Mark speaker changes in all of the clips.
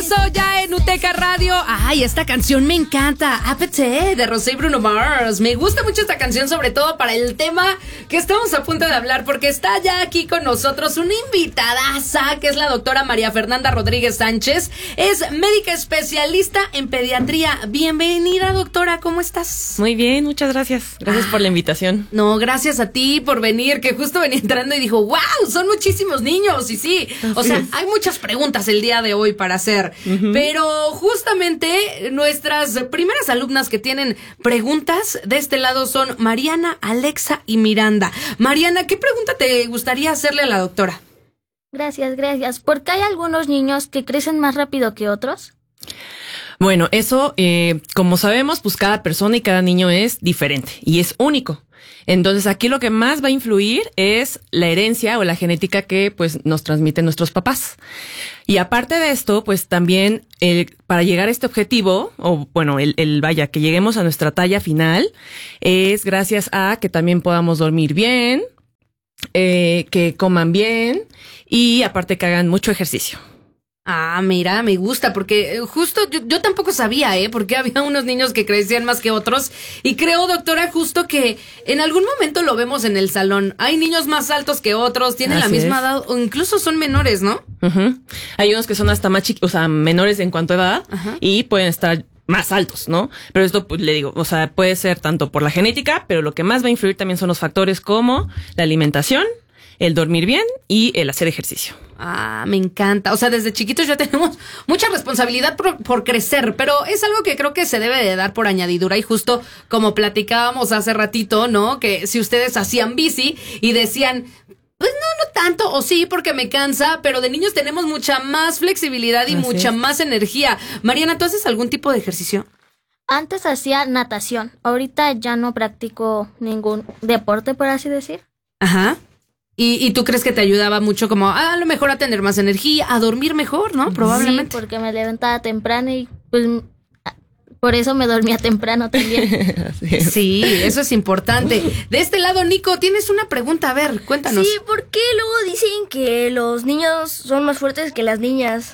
Speaker 1: regreso ya en Uteca Radio. Ay, esta canción me encanta. Apete, de Rosé y Bruno Mars. Me gusta mucho esta canción, sobre todo para el tema que estamos a punto de hablar, porque está ya aquí con nosotros una invitadaza, que es la doctora María Fernanda Rodríguez Sánchez. Es médica especialista en pediatría. Bienvenida, doctora, ¿cómo estás?
Speaker 2: Muy bien, muchas gracias. Gracias por la invitación.
Speaker 1: No, gracias a ti por venir, que justo venía entrando y dijo, wow, son muchísimos niños. Y sí, o sea, hay muchas preguntas el día de hoy para hacer, pero justamente nuestras primeras alumnas que tienen preguntas de este lado son Mariana, Alexa y Miranda. Mariana, ¿qué pregunta te gustaría hacerle a la doctora?
Speaker 3: Gracias. ¿Por qué hay algunos niños que crecen más rápido que otros?
Speaker 2: Bueno, eso, como sabemos, pues cada persona y cada niño es diferente y es único. Entonces aquí lo que más va a influir es la herencia o la genética que pues nos transmiten nuestros papás. Y aparte de esto, pues también para llegar a este objetivo, o bueno, que lleguemos a nuestra talla final, es gracias a que también podamos dormir bien, que coman bien y aparte que hagan mucho ejercicio.
Speaker 1: Ah, mira, me gusta, porque justo yo tampoco sabía, porque había unos niños que crecían más que otros, y creo, doctora, justo que en algún momento lo vemos en el salón. Hay niños más altos que otros, tienen
Speaker 2: Así
Speaker 1: la misma
Speaker 2: es.
Speaker 1: edad, o incluso son menores, ¿no?
Speaker 2: Hay unos que son hasta más chiquitos, o sea, menores en cuanto a edad, y pueden estar más altos, ¿no? Pero esto, pues, le digo, o sea, puede ser tanto por la genética, pero lo que más va a influir también son los factores como la alimentación, el dormir bien y el hacer ejercicio.
Speaker 1: Ah, me encanta. O sea, desde chiquitos ya tenemos mucha responsabilidad por crecer, pero es algo que creo que se debe de dar por añadidura, y justo como platicábamos hace ratito, ¿no? Que si ustedes hacían bici y decían, pues no tanto, o sí, porque me cansa, pero de niños tenemos mucha más flexibilidad y mucha más energía. Mariana, ¿tú haces algún tipo de ejercicio?
Speaker 3: Antes hacía natación. Ahorita ya no practico ningún deporte, por así decir.
Speaker 1: Ajá. ¿Y tú crees que te ayudaba mucho como a lo mejor a tener más energía, a dormir mejor, ¿no? Probablemente.
Speaker 3: Sí, porque me levantaba temprano y pues por eso me dormía temprano también.
Speaker 1: Sí, eso es importante. De este lado, Nico, tienes una pregunta. A ver, cuéntanos.
Speaker 4: Sí, ¿por qué luego dicen que los niños son más fuertes que las niñas?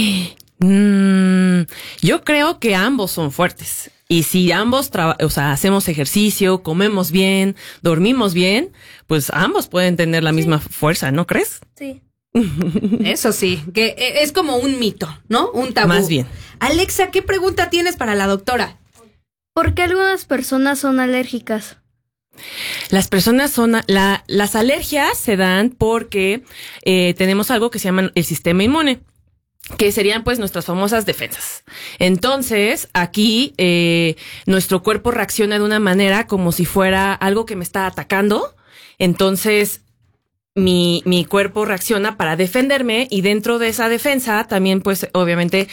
Speaker 2: Yo creo que ambos son fuertes. Y si ambos hacemos ejercicio, comemos bien, dormimos bien, pues ambos pueden tener la misma fuerza, ¿no crees?
Speaker 4: Sí.
Speaker 1: Eso sí, que es como un mito, ¿no? Un tabú.
Speaker 2: Más bien.
Speaker 1: Alexa, ¿qué pregunta tienes para la doctora?
Speaker 4: ¿Por qué algunas personas son alérgicas?
Speaker 2: Las personas las alergias se dan porque tenemos algo que se llama el sistema inmune, que serían pues nuestras famosas defensas. Entonces, aquí nuestro cuerpo reacciona de una manera como si fuera algo que me está atacando. Entonces, mi cuerpo reacciona para defenderme, y dentro de esa defensa también pues obviamente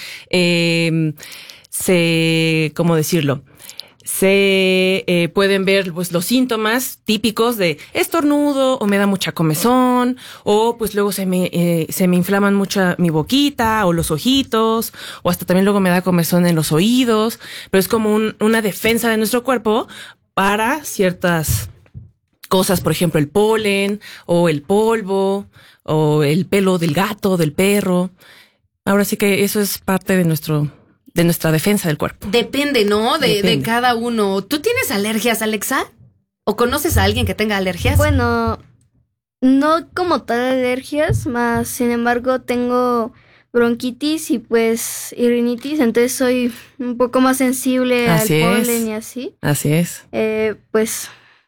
Speaker 2: ¿cómo decirlo? Se pueden ver pues los síntomas típicos de estornudo, o me da mucha comezón, o pues luego se me inflaman mucho mi boquita o los ojitos, o hasta también luego me da comezón en los oídos, pero es como una defensa de nuestro cuerpo para ciertas cosas, por ejemplo el polen o el polvo o el pelo del gato, del perro. Ahora sí que eso es parte de nuestra defensa del cuerpo.
Speaker 1: Depende, ¿no? De cada uno. ¿Tú tienes alergias, Alexa? ¿O conoces a alguien que tenga alergias?
Speaker 4: Bueno, no como tal alergias, más sin embargo tengo bronquitis y pues rinitis, entonces soy un poco más sensible al polen y así.
Speaker 2: Así es.
Speaker 4: Pues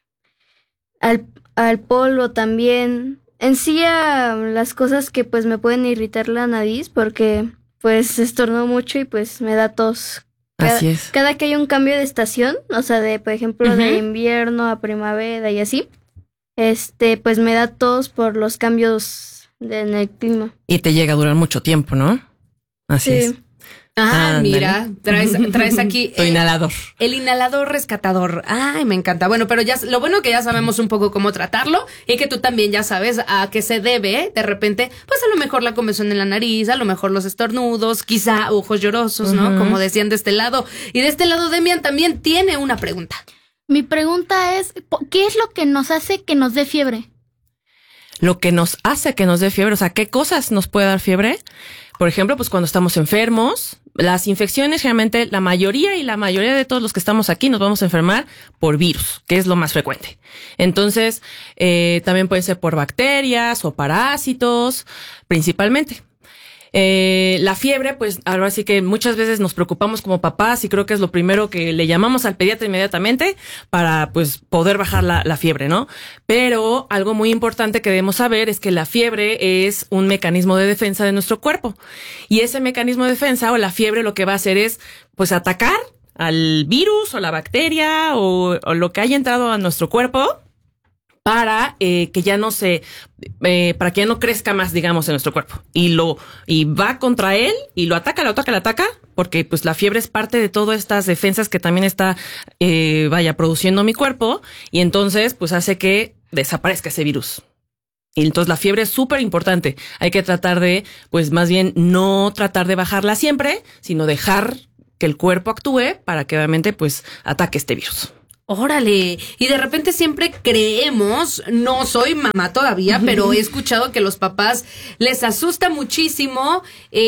Speaker 4: al polvo también. En sí a las cosas que pues me pueden irritar la nariz, porque pues estornudo mucho y pues me da tos.
Speaker 2: Así es.
Speaker 4: Cada que hay un cambio de estación, o sea, por ejemplo, de invierno a primavera y así, pues me da tos por los cambios en el clima.
Speaker 2: Y te llega a durar mucho tiempo, ¿no? Así es.
Speaker 1: Ah, mira, traes aquí
Speaker 2: tu inhalador.
Speaker 1: El inhalador rescatador. Ay, me encanta. Bueno, pero ya lo bueno que ya sabemos un poco cómo tratarlo, y que tú también ya sabes a qué se debe de repente, pues a lo mejor la comezón en la nariz, a lo mejor los estornudos, quizá ojos llorosos, ¿no? Como decían de este lado. Y de este lado, Demian también tiene una pregunta.
Speaker 3: Mi pregunta es, ¿qué es lo que nos hace que nos dé fiebre?
Speaker 2: Lo que nos hace que nos dé fiebre, o sea, ¿qué cosas nos puede dar fiebre? Por ejemplo, pues cuando estamos enfermos, las infecciones generalmente la mayoría de todos los que estamos aquí nos vamos a enfermar por virus, que es lo más frecuente. Entonces, también puede ser por bacterias o parásitos, principalmente. La fiebre, pues ahora sí que muchas veces nos preocupamos como papás y creo que es lo primero que le llamamos al pediatra inmediatamente para pues poder bajar la fiebre, ¿no? Pero algo muy importante que debemos saber es que la fiebre es un mecanismo de defensa de nuestro cuerpo y ese mecanismo de defensa o la fiebre lo que va a hacer es pues atacar al virus o la bacteria o lo que haya entrado a nuestro cuerpo para que ya no para que ya no crezca más, digamos, en nuestro cuerpo. Y va contra él y lo ataca, porque pues la fiebre es parte de todas estas defensas que también está, produciendo mi cuerpo, y entonces pues hace que desaparezca ese virus. Y entonces la fiebre es súper importante. Hay que tratar de, pues más bien no tratar de bajarla siempre, sino dejar que el cuerpo actúe para que obviamente pues ataque este virus.
Speaker 1: Órale, y de repente siempre creemos, no soy mamá todavía, pero he escuchado que los papás les asusta muchísimo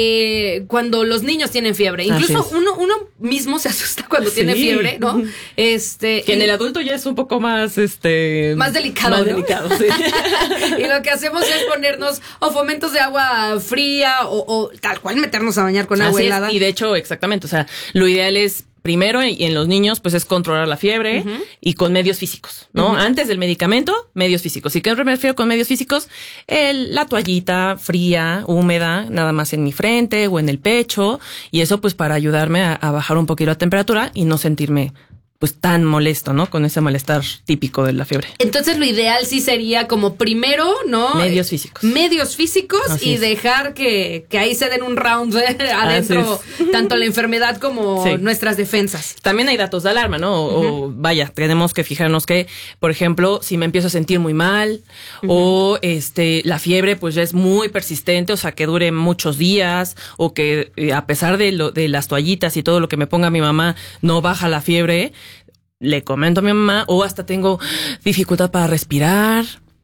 Speaker 1: cuando los niños tienen fiebre. Incluso uno mismo se asusta cuando tiene fiebre, ¿no?
Speaker 2: Que en el adulto ya es un poco más,
Speaker 1: más delicado,
Speaker 2: más
Speaker 1: ¿no?
Speaker 2: delicado, sí.
Speaker 1: Y lo que hacemos es ponernos o fomentos de agua fría o tal cual meternos a bañar con agua helada.
Speaker 2: Y de hecho, exactamente, o sea, lo ideal es primero, y en los niños, pues es controlar la fiebre y con medios físicos, ¿no? Antes del medicamento, medios físicos. ¿Y qué me refiero con medios físicos? La toallita fría, húmeda, nada más en mi frente o en el pecho. Y eso, pues, para ayudarme a bajar un poquito la temperatura y no sentirme pues tan molesto, ¿no? Con ese malestar típico de la fiebre.
Speaker 1: Entonces lo ideal sí sería como primero, ¿no?
Speaker 2: Medios físicos.
Speaker 1: Medios físicos. Así y es. Dejar que ahí se den un round adentro, tanto la enfermedad como nuestras defensas.
Speaker 2: También hay datos de alarma, ¿no? O vaya, tenemos que fijarnos que, por ejemplo, si me empiezo a sentir muy mal o la fiebre pues ya es muy persistente, o sea, que dure muchos días o que a pesar de las toallitas y todo lo que me ponga mi mamá no baja la fiebre, le comento a mi mamá, o hasta tengo dificultad para respirar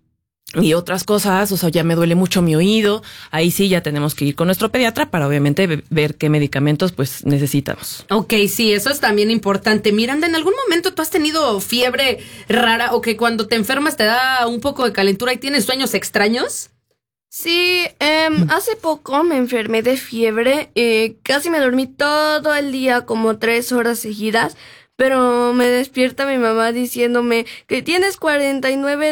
Speaker 2: y otras cosas, o sea, ya me duele mucho mi oído, ahí sí ya tenemos que ir con nuestro pediatra para obviamente ver qué medicamentos pues necesitamos.
Speaker 1: Ok, sí, eso es también importante. Miranda, ¿en algún momento tú has tenido fiebre rara o que cuando te enfermas te da un poco de calentura y tienes sueños extraños?
Speaker 5: Sí, hace poco me enfermé de fiebre, casi me dormí todo el día, como 3 horas seguidas. Pero me despierta mi mamá diciéndome que tienes 39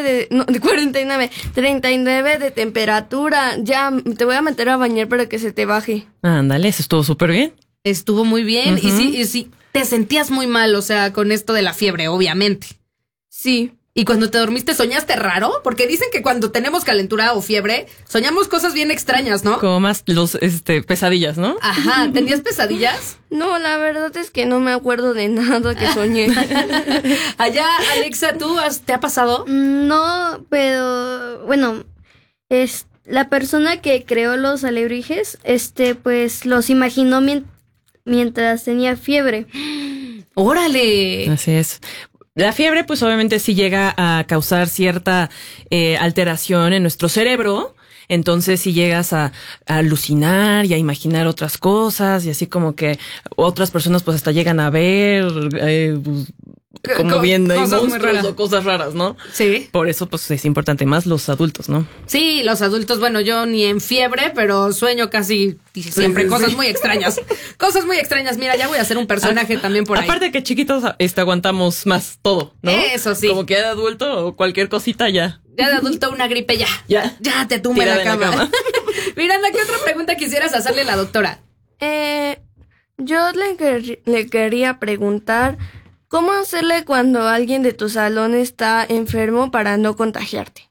Speaker 5: de temperatura. Ya, te voy a meter a bañar para que se te baje.
Speaker 2: Ándale, eso estuvo súper bien.
Speaker 1: Estuvo muy bien. Y sí, te sentías muy mal, o sea, con esto de la fiebre, obviamente.
Speaker 5: Sí.
Speaker 1: ¿Y cuando te dormiste soñaste raro? Porque dicen que cuando tenemos calentura o fiebre, soñamos cosas bien extrañas, ¿no?
Speaker 2: Como más pesadillas, ¿no?
Speaker 1: Ajá, ¿tenías pesadillas?
Speaker 5: No, la verdad es que no me acuerdo de nada que soñé.
Speaker 1: Allá, Alexa, ¿te ha pasado?
Speaker 4: No, pero bueno, la persona que creó los alebrijes, pues los imaginó mientras tenía fiebre.
Speaker 1: ¡Órale!
Speaker 2: Así es. La fiebre, pues obviamente sí llega a causar cierta alteración en nuestro cerebro. Entonces si llegas a alucinar y a imaginar otras cosas y así como que otras personas pues hasta llegan a ver como viendo monstruos o cosas raras, ¿no?
Speaker 1: Sí.
Speaker 2: Por eso pues es importante más los adultos, ¿no?
Speaker 1: Sí, los adultos, bueno, yo ni en fiebre, pero sueño casi siempre cosas muy extrañas. Cosas muy extrañas. Mira, ya voy a hacer un personaje también por ahí.
Speaker 2: Aparte que chiquitos aguantamos más todo, ¿no?
Speaker 1: Eso sí.
Speaker 2: Como que de adulto o cualquier cosita ya.
Speaker 1: Ya de adulto una gripe ya te tumba en la cama. Miranda, ¿qué otra pregunta quisieras hacerle a la doctora?
Speaker 5: Yo le quería preguntar ¿cómo hacerle cuando alguien de tu salón está enfermo para no contagiarte?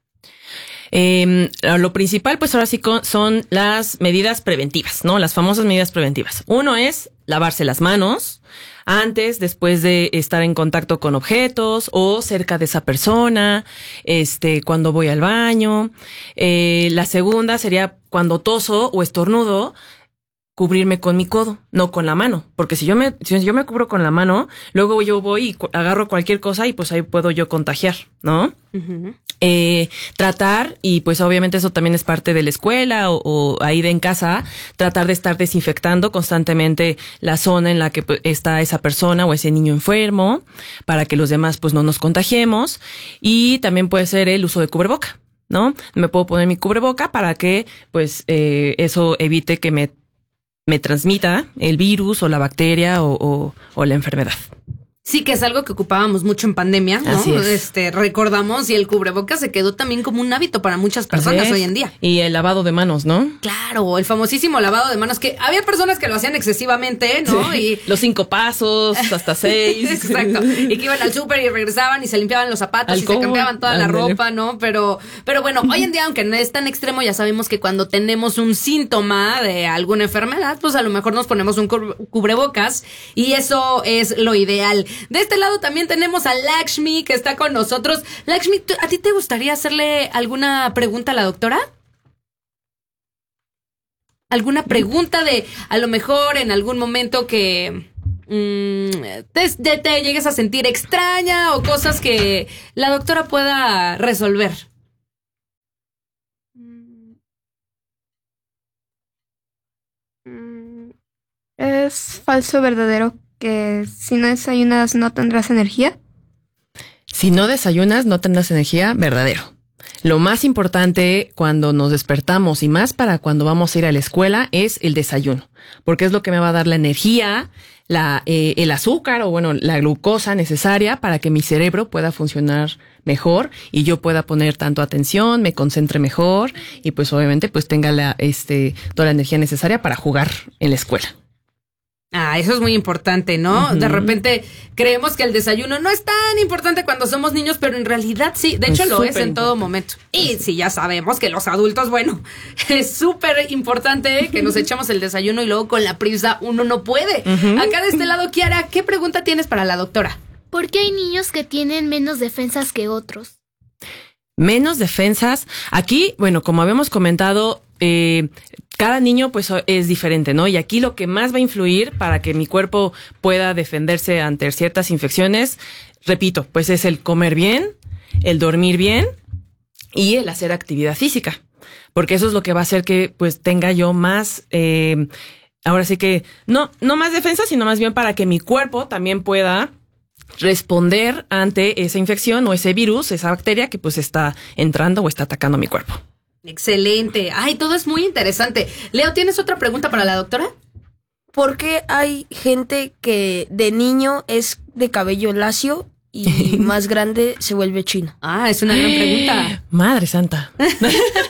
Speaker 2: Lo principal, pues ahora sí son las medidas preventivas, ¿no? Las famosas medidas preventivas. Uno es lavarse las manos antes, después de estar en contacto con objetos o cerca de esa persona, cuando voy al baño. La segunda sería cuando toso o estornudo, cubrirme con mi codo, no con la mano, porque si yo me cubro con la mano, luego yo voy y agarro cualquier cosa y pues ahí puedo yo contagiar, ¿no? Uh-huh. Tratar, y pues obviamente eso también es parte de la escuela o ahí de en casa, tratar de estar desinfectando constantemente la zona en la que está esa persona o ese niño enfermo, para que los demás pues no nos contagiemos. Y también puede ser el uso de cubreboca, ¿no? Me puedo poner mi cubreboca para que pues eso evite que me transmita el virus o la bacteria o la enfermedad.
Speaker 1: Sí, que es algo que ocupábamos mucho en pandemia, ¿no?
Speaker 2: Así es.
Speaker 1: Recordamos, y el cubrebocas se quedó también como un hábito para muchas personas hoy en día.
Speaker 2: Y el lavado de manos, ¿no?
Speaker 1: Claro, el famosísimo lavado de manos, que había personas que lo hacían excesivamente, ¿no?
Speaker 2: Sí, y los 5 pasos, hasta 6.
Speaker 1: Exacto. Y que iban al súper y regresaban y se limpiaban los zapatos y se cambiaban toda la ropa, ¿no? Pero bueno, hoy en día, aunque no es tan extremo, ya sabemos que cuando tenemos un síntoma de alguna enfermedad, pues a lo mejor nos ponemos un cubrebocas, y eso es lo ideal. De este lado también tenemos a Lakshmi, que está con nosotros. Lakshmi, ¿a ti te gustaría hacerle alguna pregunta a la doctora? ¿Alguna pregunta de, a lo mejor en algún momento que te llegues a sentir extraña, o cosas que la doctora pueda resolver?
Speaker 6: ¿Es falso o verdadero que si no desayunas no tendrás energía?
Speaker 2: Si no desayunas no tendrás energía, verdadero. Lo más importante cuando nos despertamos, y más para cuando vamos a ir a la escuela, es el desayuno, porque es lo que me va a dar la energía, el azúcar o bueno, la glucosa necesaria para que mi cerebro pueda funcionar mejor y yo pueda poner tanto atención, me concentre mejor y pues obviamente pues tenga toda la energía necesaria para jugar en la escuela.
Speaker 1: Ah, eso es muy importante, ¿no? Uh-huh. De repente creemos que el desayuno no es tan importante cuando somos niños, pero en realidad sí. De hecho, lo es en todo momento. Y sí, ya sabemos que los adultos, bueno, es súper importante que nos echemos el desayuno y luego con la prisa uno no puede. Uh-huh. Acá de este lado, Kiara, ¿qué pregunta tienes para la doctora?
Speaker 3: ¿Por qué hay niños que tienen menos defensas que otros?
Speaker 2: Menos defensas. Aquí, bueno, como habíamos comentado, cada niño pues es diferente, ¿no? Y aquí lo que más va a influir para que mi cuerpo pueda defenderse ante ciertas infecciones, repito, pues es el comer bien, el dormir bien y el hacer actividad física. Porque eso es lo que va a hacer que pues tenga yo más, ahora sí que, no más defensa, sino más bien para que mi cuerpo también pueda responder ante esa infección o ese virus, esa bacteria que pues está entrando o está atacando mi cuerpo.
Speaker 1: Excelente. Ay, todo es muy interesante. Leo, ¿tienes otra pregunta para la doctora?
Speaker 7: ¿Por qué hay gente que de niño es de cabello lacio y más grande se vuelve chino?
Speaker 1: Ah, es una gran pregunta.
Speaker 2: Madre santa.
Speaker 1: No es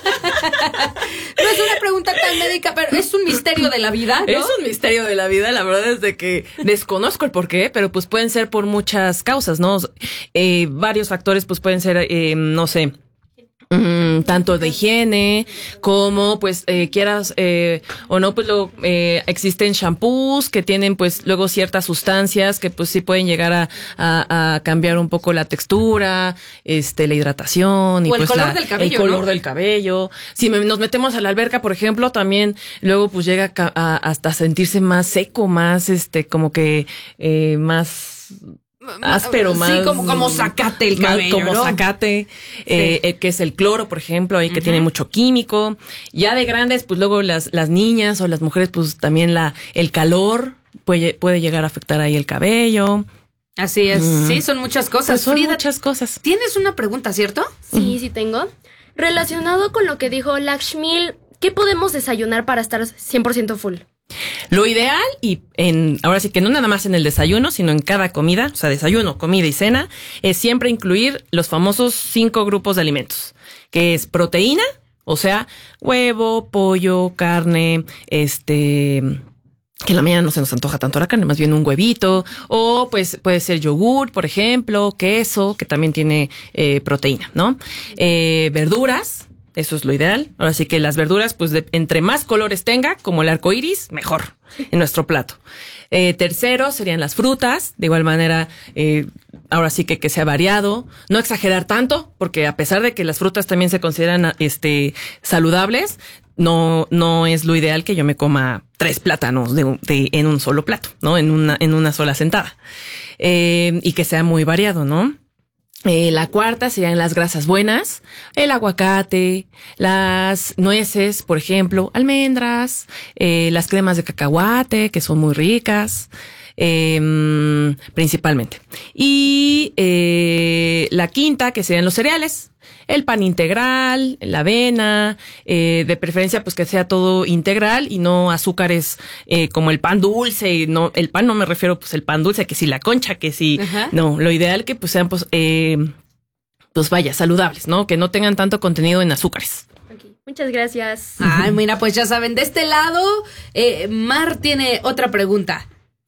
Speaker 1: una pregunta tan médica, pero es un misterio de la vida, ¿no?
Speaker 2: Es un misterio de la vida, la verdad es de que desconozco el porqué, pero pues pueden ser por muchas causas, ¿no? Varios factores pues pueden ser, no sé, tanto de higiene como pues quieras o no, pues luego existen shampoos que tienen pues luego ciertas sustancias que pues sí pueden llegar a cambiar un poco la textura, la hidratación y
Speaker 1: o el
Speaker 2: pues
Speaker 1: color del cabello,
Speaker 2: el color del cabello. Si nos metemos a la alberca, por ejemplo, también luego pues llega hasta sentirse más seco, más como que más áspero, más.
Speaker 1: Sí, como zacate el cabello,
Speaker 2: como
Speaker 1: ¿no?
Speaker 2: zacate, sí. Que es el cloro, por ejemplo, ahí que tiene mucho químico. Ya de grandes, pues luego las niñas o las mujeres, pues también el calor puede llegar a afectar ahí el cabello.
Speaker 1: Así es, sí, son muchas cosas.
Speaker 2: Pues son
Speaker 1: Frida,
Speaker 2: muchas cosas.
Speaker 1: ¿Tienes una pregunta, cierto?
Speaker 8: Sí tengo. Relacionado con lo que dijo Lakshmi, ¿qué podemos desayunar para estar 100% full?
Speaker 2: Lo ideal, y ahora sí que no nada más en el desayuno, sino en cada comida, o sea, desayuno, comida y cena, es siempre incluir los famosos 5 grupos de alimentos, que es proteína, o sea, huevo, pollo, carne, que en la mañana no se nos antoja tanto la carne, más bien un huevito, o pues puede ser yogur, por ejemplo, queso, que también tiene proteína, ¿no? Verduras. Eso es lo ideal. Ahora sí que las verduras, pues entre más colores tenga, como el arco iris, mejor en nuestro plato. Tercero serían las frutas. De igual manera, ahora sí que sea variado. No exagerar tanto, porque a pesar de que las frutas también se consideran saludables, no es lo ideal que yo me coma 3 plátanos en un solo plato, ¿no? En una sola sentada. Y que sea muy variado, ¿no? La cuarta serían las grasas buenas, el aguacate, las nueces, por ejemplo, almendras, las cremas de cacahuate, que son muy ricas, principalmente. Y la quinta, que serían los cereales, el pan integral, la avena, de preferencia pues que sea todo integral y no azúcares como el pan dulce. Y no, el pan no me refiero pues el pan dulce, que si la concha, que si... Ajá. No, lo ideal que pues sean pues vaya, saludables, ¿no? Que no tengan tanto contenido en azúcares.
Speaker 8: Okay. Muchas gracias.
Speaker 1: Ay, mira, pues ya saben, de este lado, Mar tiene otra pregunta.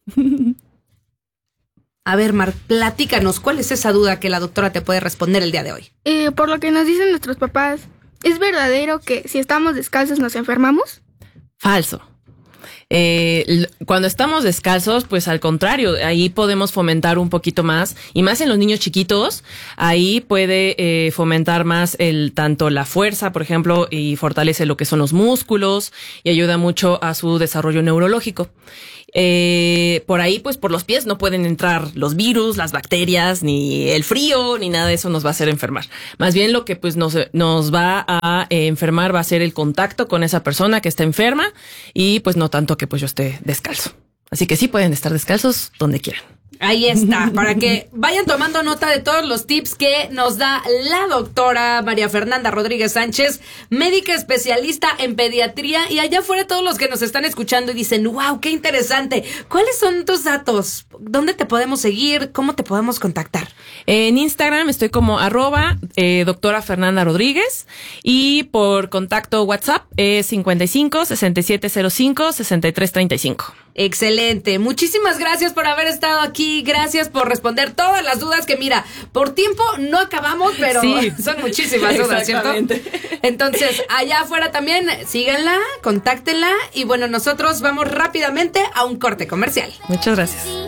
Speaker 1: A ver, Mar, platícanos, ¿cuál es esa duda que la doctora te puede responder el día de hoy?
Speaker 6: Por lo que nos dicen nuestros papás, ¿es verdadero que si estamos descalzos nos enfermamos?
Speaker 2: Falso. Cuando estamos descalzos, pues al contrario, ahí podemos fomentar un poquito más, y más en los niños chiquitos, ahí puede fomentar más tanto la fuerza, por ejemplo, y fortalece lo que son los músculos, y ayuda mucho a su desarrollo neurológico. Por ahí, pues por los pies no pueden entrar los virus, las bacterias, ni el frío, ni nada de eso nos va a hacer enfermar. Más bien lo que pues nos va a enfermar va a ser el contacto con esa persona que está enferma, y pues no tanto que pues yo esté descalzo. Así que sí pueden estar descalzos donde quieran.
Speaker 1: Ahí está, para que vayan tomando nota de todos los tips que nos da la doctora María Fernanda Rodríguez Sánchez, médica especialista en pediatría, y allá afuera todos los que nos están escuchando y dicen, wow, qué interesante. ¿Cuáles son tus datos? ¿Dónde te podemos seguir? ¿Cómo te podemos contactar?
Speaker 2: En Instagram estoy como doctora Fernanda Rodríguez, y por contacto WhatsApp es 55 6705 6335.
Speaker 1: Excelente, muchísimas gracias por haber estado aquí, gracias por responder todas las dudas que mira, por tiempo no acabamos, pero sí, son muchísimas dudas, ¿cierto? Entonces, allá afuera también síganla, contáctenla, y bueno, nosotros vamos rápidamente a un corte comercial.
Speaker 2: Muchas gracias.